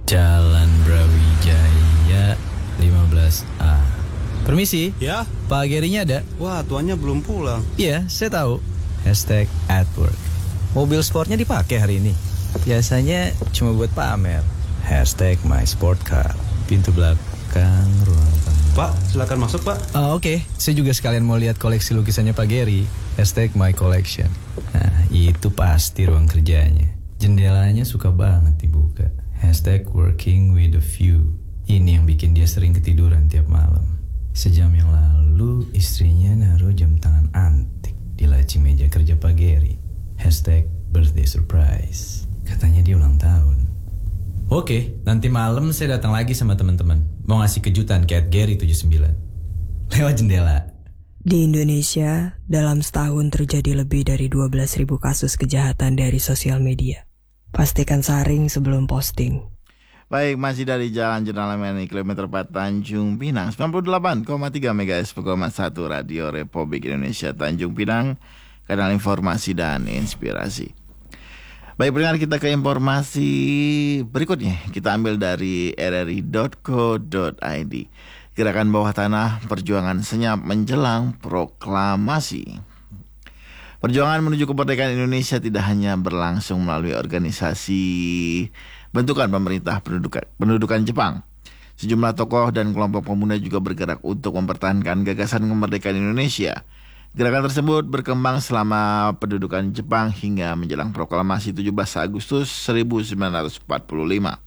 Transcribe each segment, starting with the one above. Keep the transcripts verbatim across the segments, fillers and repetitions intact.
Jalan Brawijaya lima belas A. Permisi. Ya? Pak Gerinya ada? Wah, tuannya belum pulang. Iya, saya tahu. Hashtag at work. Mobil sportnya dipakai hari ini. Biasanya cuma buat pamer. Hashtag my sport car. Pintu belakang ruang tamu. Pak, silakan masuk, Pak. Oh, oke, okay. Saya juga sekalian mau lihat koleksi lukisannya Pak Geri. Hashtag my collection. Nah, itu pasti ruang kerjanya. Jendelanya suka banget dibuka. Hashtag working with a view. Ini yang bikin dia sering ketiduran tiap malam. Sejam yang lalu istrinya naruh jam tangan antik di laci meja kerja Pak Geri. Hashtag birthday surprise. Katanya dia ulang tahun. Oke, nanti malam saya datang lagi sama teman-teman. Mau ngasih kejutan ke at Geri tujuh sembilan. Lewat jendela. Di Indonesia, dalam setahun terjadi lebih dari dua belas ribu kasus kejahatan dari sosial media. Pastikan saring sebelum posting. Baik, masih dari Jalan Jenderal Mani, kilometer empat Tanjung Pinang, sembilan puluh delapan koma tiga megahertz per koma satu Radio Republik Indonesia Tanjung Pinang, kanal informasi dan inspirasi. Baik, pendengar, kita ke informasi berikutnya. Kita ambil dari r r i dot co dot i d. Gerakan bawah tanah perjuangan senyap menjelang proklamasi. Perjuangan menuju kemerdekaan Indonesia tidak hanya berlangsung melalui organisasi bentukan pemerintah pendudukan, pendudukan Jepang. Sejumlah tokoh dan kelompok pemuda juga bergerak untuk mempertahankan gagasan kemerdekaan Indonesia. Gerakan tersebut berkembang selama pendudukan Jepang hingga menjelang proklamasi tujuh belas Agustus seribu sembilan ratus empat puluh lima.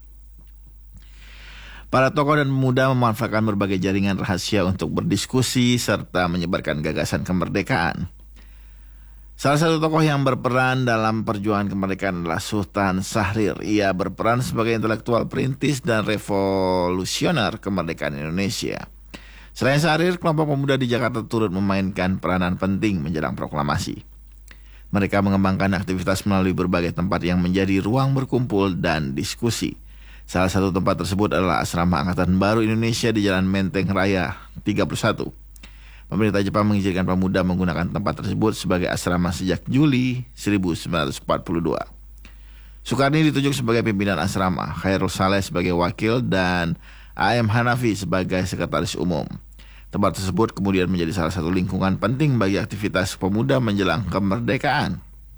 Para tokoh dan pemuda memanfaatkan berbagai jaringan rahasia untuk berdiskusi serta menyebarkan gagasan kemerdekaan. Salah satu tokoh yang berperan dalam perjuangan kemerdekaan adalah Sultan Syahrir. Ia berperan sebagai intelektual perintis dan revolusioner kemerdekaan Indonesia. Selain Syahrir, kelompok pemuda di Jakarta turut memainkan peranan penting menjelang proklamasi. Mereka mengembangkan aktivitas melalui berbagai tempat yang menjadi ruang berkumpul dan diskusi. Salah satu tempat tersebut adalah Asrama Angkatan Baru Indonesia di Jalan Menteng Raya tiga puluh satu. Pemerintah Jepang mengizinkan pemuda menggunakan tempat tersebut sebagai asrama sejak Juli seribu sembilan ratus empat puluh dua. Soekarni ditunjuk sebagai pimpinan asrama, Khairul Saleh sebagai wakil, dan A M Hanafi sebagai sekretaris umum. Tempat tersebut kemudian menjadi salah satu lingkungan penting bagi aktivitas pemuda menjelang kemerdekaan.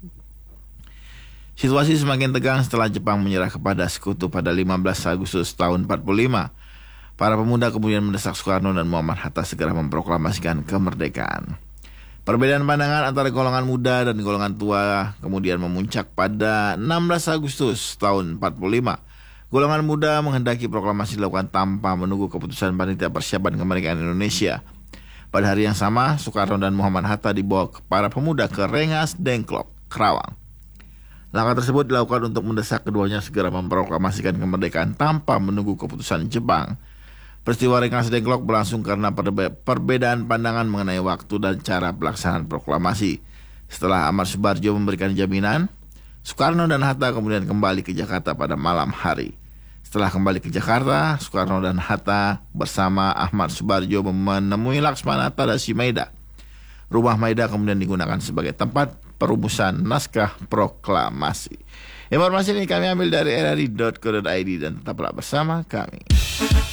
Situasi semakin tegang setelah Jepang menyerah kepada sekutu pada lima belas Agustus tahun empat puluh lima. Para pemuda kemudian mendesak Soekarno dan Muhammad Hatta segera memproklamasikan kemerdekaan. Perbedaan pandangan antara golongan muda dan golongan tua kemudian memuncak pada enam belas Agustus tahun empat puluh lima. Golongan muda menghendaki proklamasi dilakukan tanpa menunggu keputusan panitia persiapan kemerdekaan Indonesia. Pada hari yang sama, Soekarno dan Muhammad Hatta dibawa para pemuda ke Rengas Dengklok, Karawang. Langkah tersebut dilakukan untuk mendesak keduanya segera memproklamasikan kemerdekaan tanpa menunggu keputusan Jepang. Peristiwa Rengas Dengklok berlangsung karena perbe- perbedaan pandangan mengenai waktu dan cara pelaksanaan proklamasi. Setelah Ahmad Subarjo memberikan jaminan, Soekarno dan Hatta kemudian kembali ke Jakarta pada malam hari. Setelah kembali ke Jakarta, Soekarno dan Hatta bersama Ahmad Subarjo menemui Laksmana Tadasi Maeda. Rumah Maeda kemudian digunakan sebagai tempat perumusan naskah proklamasi. Informasi ini kami ambil dari r r i dot co dot i d dan tetaplah bersama kami.